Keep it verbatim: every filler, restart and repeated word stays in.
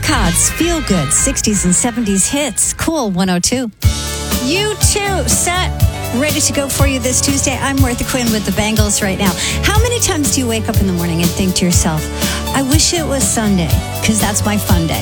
Urquhart's Feel Good sixties and seventies hits. Cool one oh two. You too, set, ready to go for you this Tuesday. I'm Martha Quinn with the Bangles right now. How many times do you wake up in the morning and think to yourself, I wish it was Sunday, because that's my fun day?